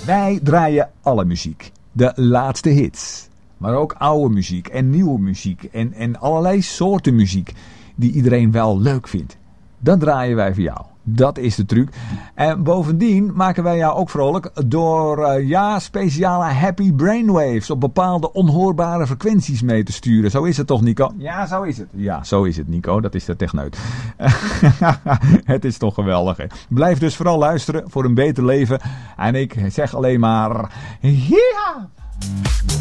Wij draaien alle muziek. De laatste hits. Maar ook oude muziek en nieuwe muziek. En allerlei soorten muziek die iedereen wel leuk vindt. Dat draaien wij voor jou. Dat is de truc. En bovendien maken wij jou ook vrolijk door speciale happy brainwaves op bepaalde onhoorbare frequenties mee te sturen. Zo is het toch, Nico? Ja, zo is het. Ja, zo is het, Nico. Dat is de techneut. Het is toch geweldig, hè? Blijf dus vooral luisteren voor een beter leven. En ik zeg alleen maar... Ja!